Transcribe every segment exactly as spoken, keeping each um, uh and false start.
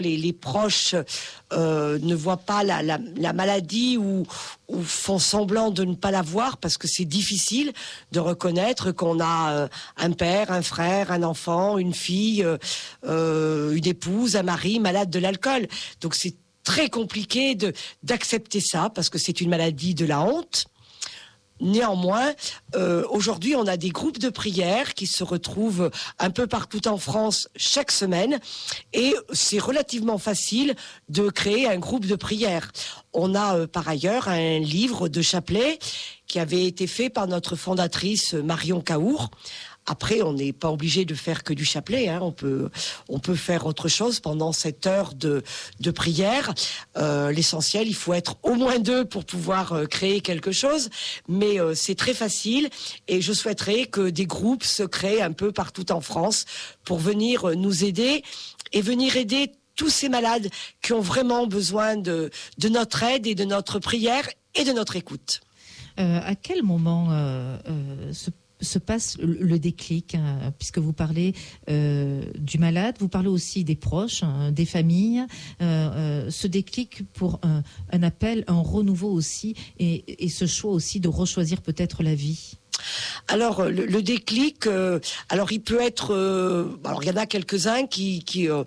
Les, les proches euh, ne voient pas la, la, la maladie ou, ou font semblant de ne pas la voir parce que c'est difficile de reconnaître qu'on a euh, un père, un frère, un enfant, une fille, euh, une épouse, un mari malade de l'alcool. Donc c'est très compliqué de, d'accepter ça parce que c'est une maladie de la honte. Néanmoins, euh, aujourd'hui, on a des groupes de prière qui se retrouvent un peu partout en France chaque semaine et c'est relativement facile de créer un groupe de prière. On a euh, par ailleurs un livre de chapelet qui avait été fait par notre fondatrice Marion Cahour. Après, on n'est pas obligé de faire que du chapelet, hein. On peut, on peut faire autre chose pendant cette heure de, de prière. Euh, l'essentiel, il faut être au moins deux pour pouvoir euh, créer quelque chose. Mais euh, c'est très facile et je souhaiterais que des groupes se créent un peu partout en France pour venir euh, nous aider et venir aider tous ces malades qui ont vraiment besoin de, de notre aide et de notre prière et de notre écoute. Euh, à quel moment euh, euh, se se passe le déclic, hein, puisque vous parlez euh, du malade, vous parlez aussi des proches, hein, des familles, euh, euh, ce déclic pour un, un appel, un renouveau aussi, et, et ce choix aussi de rechoisir peut-être la vie. Alors le, le déclic, euh, alors il peut être, euh, alors il y en a quelques-uns qui qui euh,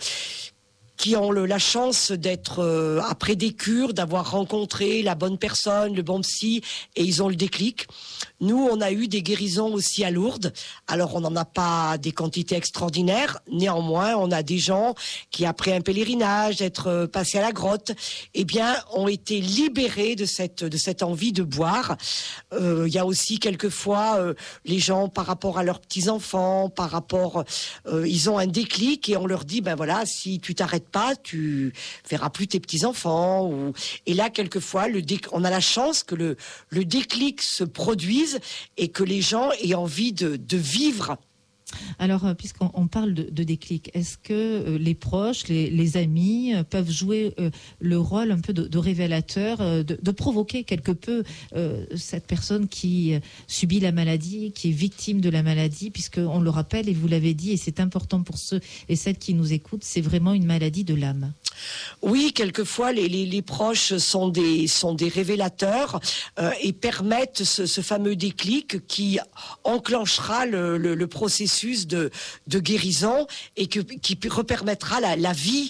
qui ont le, la chance d'être euh, après des cures, d'avoir rencontré la bonne personne, le bon psy, et ils ont le déclic. Nous, on a eu des guérisons aussi à Lourdes. Alors, on n'en a pas des quantités extraordinaires. Néanmoins, on a des gens qui, après un pèlerinage, être passés à la grotte, eh bien, ont été libérés de cette de cette envie de boire. Euh, il y a aussi quelquefois euh, les gens par rapport à leurs petits enfants, par rapport, euh, ils ont un déclic et on leur dit, ben voilà, si tu t'arrêtes pas, tu verras plus tes petits enfants. Ou... Et là, quelquefois, le déc... on a la chance que le le déclic se produise et que les gens aient envie de, de vivre. Alors, euh, puisqu'on on parle de, de déclic, est-ce que euh, les proches, les, les amis euh, peuvent jouer euh, le rôle un peu de, de révélateur, euh, de, de provoquer quelque peu euh, cette personne qui euh, subit la maladie, qui est victime de la maladie, puisqu'on le rappelle, et vous l'avez dit, et c'est important pour ceux et celles qui nous écoutent, c'est vraiment une maladie de l'âme. Oui, quelquefois, les, les, les proches sont des, sont des révélateurs euh, et permettent ce, ce fameux déclic qui enclenchera le, le, le processus de, de guérison et que, qui repermettra la, la vie,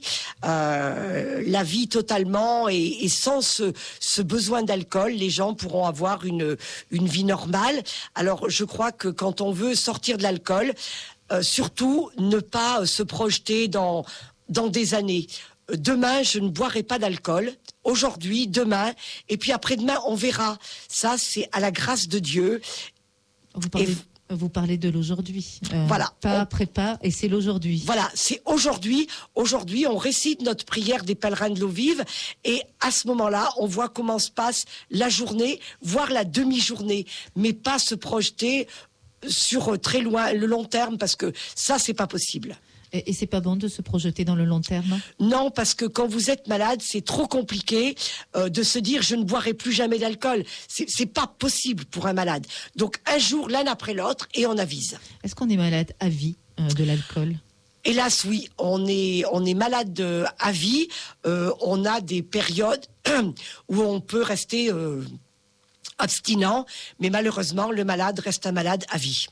euh, la vie totalement et, et sans ce, ce besoin d'alcool, les gens pourront avoir une, une vie normale. Alors, je crois que quand on veut sortir de l'alcool, euh, surtout ne pas se projeter dans, dans des années. Demain, je ne boirai pas d'alcool. Aujourd'hui, demain, et puis après-demain, on verra. Ça, c'est à la grâce de Dieu. Vous parlez, et... vous parlez de l'aujourd'hui. Euh, voilà. Pas on... après pas, et c'est l'aujourd'hui. Voilà, c'est aujourd'hui. Aujourd'hui, on récite notre prière des pèlerins de l'eau vive, et à ce moment-là, on voit comment se passe la journée, voire la demi-journée, mais pas se projeter sur très loin, le long terme, parce que ça, c'est pas possible. Et c'est pas bon de se projeter dans le long terme? Non, parce que quand vous êtes malade, c'est trop compliqué euh, de se dire je ne boirai plus jamais d'alcool. C'est, c'est pas possible pour un malade. Donc un jour, l'un après l'autre, et on avise. Est-ce qu'on est malade à vie euh, de l'alcool? Hélas, oui, on est on est malade de, à vie. Euh, on a des périodes où on peut rester euh, abstinent, mais malheureusement, le malade reste un malade à vie.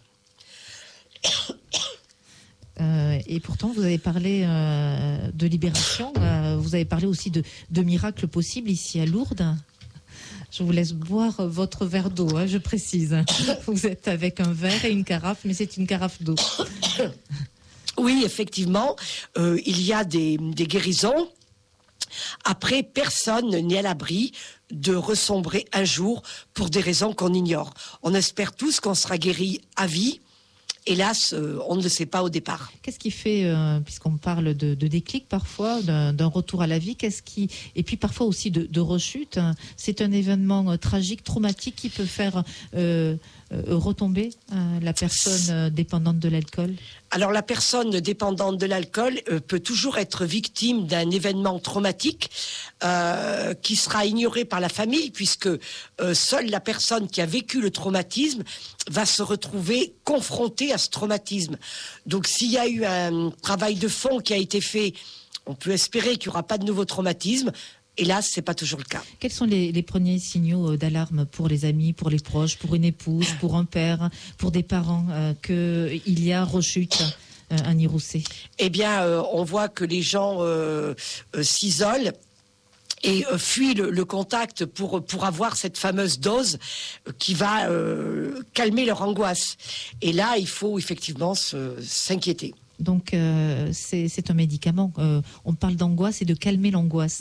Euh, et pourtant, vous avez parlé euh, de libération, euh, vous avez parlé aussi de, de miracles possibles ici à Lourdes. Je vous laisse boire votre verre d'eau, hein, je précise. Vous êtes avec un verre et une carafe, mais c'est une carafe d'eau. Oui, effectivement, euh, il y a des, des guérisons. Après, personne n'est à l'abri de ressombrer un jour pour des raisons qu'on ignore. On espère tous qu'on sera guéri à vie. Hélas, euh, on ne le sait pas au départ. Qu'est-ce qui fait, euh, puisqu'on parle de, de déclic parfois, d'un, d'un retour à la vie, qu'est-ce qui, et puis parfois aussi de, de rechute, hein, c'est un événement euh, tragique, traumatique qui peut faire euh, euh, retomber euh, la personne euh, dépendante de l'alcool? Alors la personne dépendante de l'alcool euh, peut toujours être victime d'un événement traumatique euh, qui sera ignoré par la famille puisque euh, seule la personne qui a vécu le traumatisme va se retrouver confrontée à ce traumatisme. Donc s'il y a eu un travail de fond qui a été fait on peut espérer qu'il n'y aura pas de nouveaux traumatismes. Hélas, c'est pas toujours le cas. Quels sont les, les premiers signaux d'alarme pour les amis, pour les proches, pour une épouse, pour un père, pour des parents, euh, qu'il y a rechute, euh, Annie Rousset? Eh bien, euh, on voit que les gens euh, euh, s'isolent et euh, fuient le, le contact pour, pour avoir cette fameuse dose euh, qui va euh, calmer leur angoisse. Et là, il faut effectivement se, s'inquiéter. Donc, euh, c'est, c'est un médicament. Euh, on parle d'angoisse et de calmer l'angoisse.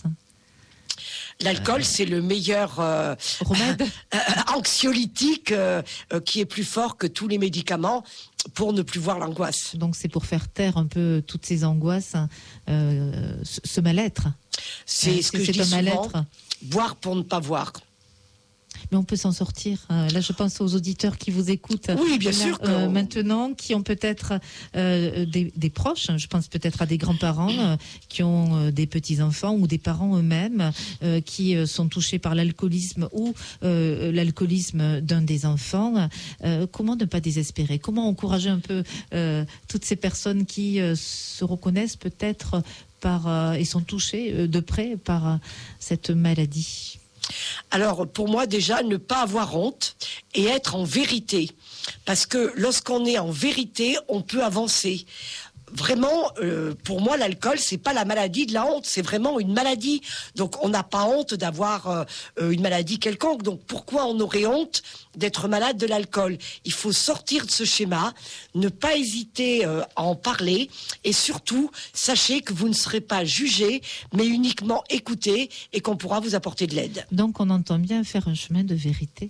L'alcool, c'est le meilleur euh, remède anxiolytique euh, euh, qui est plus fort que tous les médicaments pour ne plus voir l'angoisse. Donc c'est pour faire taire un peu toutes ces angoisses, euh, ce, ce mal-être. C'est euh, ce que c'est je dis souvent, boire pour ne pas voir. Mais on peut s'en sortir. Là, je pense aux auditeurs qui vous écoutent. Oui, bien sûr. Euh, maintenant, qui ont peut-être euh, des, des proches. Je pense peut-être à des grands-parents euh, qui ont euh, des petits-enfants ou des parents eux-mêmes euh, qui euh, sont touchés par l'alcoolisme ou euh, l'alcoolisme d'un des enfants. Euh, comment ne pas désespérer? Comment encourager un peu euh, toutes ces personnes qui euh, se reconnaissent peut-être par euh, et sont touchées euh, de près par euh, cette maladie? Alors, pour moi, déjà, ne pas avoir honte et être en vérité. Parce que lorsqu'on est en vérité, on peut avancer. Vraiment, euh, pour moi, l'alcool, c'est pas la maladie de la honte, c'est vraiment une maladie. Donc, on n'a pas honte d'avoir euh, une maladie quelconque. Donc, pourquoi on aurait honte d'être malade de l'alcool? Il faut sortir de ce schéma, ne pas hésiter euh, à en parler, et surtout, sachez que vous ne serez pas jugé, mais uniquement écouté, et qu'on pourra vous apporter de l'aide. Donc, on entend bien faire un chemin de vérité.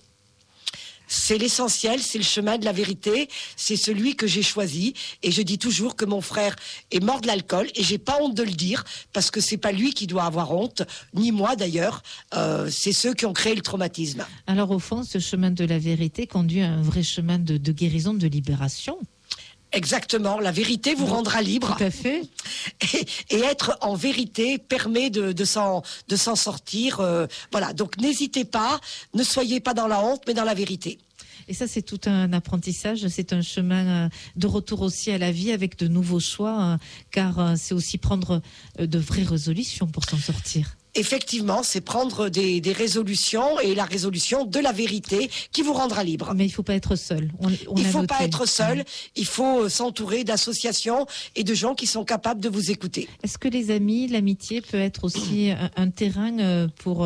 C'est l'essentiel, c'est le chemin de la vérité, c'est celui que j'ai choisi, et je dis toujours que mon frère est mort de l'alcool, et j'ai pas honte de le dire, parce que c'est pas lui qui doit avoir honte, ni moi d'ailleurs, euh, c'est ceux qui ont créé le traumatisme. Alors au fond, ce chemin de la vérité conduit à un vrai chemin de, de guérison, de libération. Exactement, la vérité vous rendra libre. Tout à fait. Et, et être en vérité permet de, de, s'en, de s'en sortir. Euh, voilà, donc n'hésitez pas, ne soyez pas dans la honte, mais dans la vérité. Et ça, c'est tout un apprentissage, c'est un chemin de retour aussi à la vie avec de nouveaux choix, car c'est aussi prendre de vraies résolutions pour s'en sortir. Effectivement, c'est prendre des, des résolutions et la résolution de la vérité qui vous rendra libre. Mais il ne faut pas être seul. On, on il ne faut noté. pas être seul. Mmh. Il faut s'entourer d'associations et de gens qui sont capables de vous écouter. Est-ce que les amis, l'amitié peut être aussi un, un terrain pour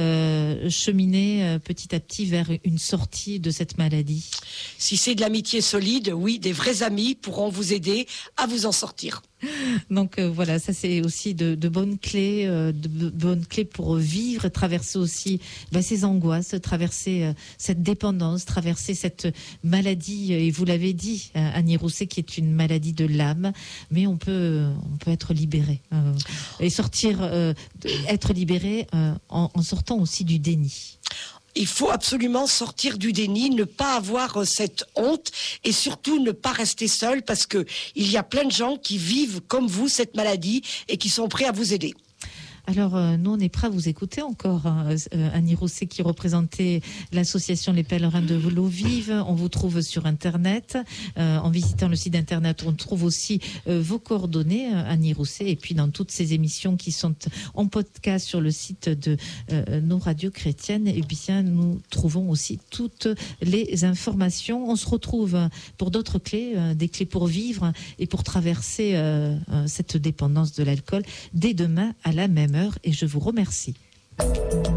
euh, cheminer petit à petit vers une sortie de cette maladie? Si c'est de l'amitié solide, oui, des vrais amis pourront vous aider à vous en sortir. Donc euh, voilà, ça c'est aussi de, de bonnes clés, euh, de, de bonnes clés pour vivre, traverser aussi bah, ces angoisses, traverser euh, cette dépendance, traverser cette maladie. Et vous l'avez dit, euh, Annie Rousset, qui est une maladie de l'âme, mais on peut, on peut être libéré euh, et sortir, euh, être libéré euh, en, en sortant aussi du déni. Il faut absolument sortir du déni, ne pas avoir cette honte et surtout ne pas rester seul parce que il y a plein de gens qui vivent comme vous cette maladie et qui sont prêts à vous aider. Alors, euh, nous, on est prêts à vous écouter encore, hein, euh, Annie Rousset, qui représentait l'association Les Pèlerins de l'Eau Vive. On vous trouve sur Internet. Euh, en visitant le site Internet, on trouve aussi euh, vos coordonnées, Annie Rousset, et puis dans toutes ces émissions qui sont en podcast sur le site de euh, nos radios chrétiennes, eh bien, nous trouvons aussi toutes les informations. On se retrouve pour d'autres clés, euh, des clés pour vivre et pour traverser euh, euh, cette dépendance de l'alcool dès demain à la même heure. Et je vous remercie.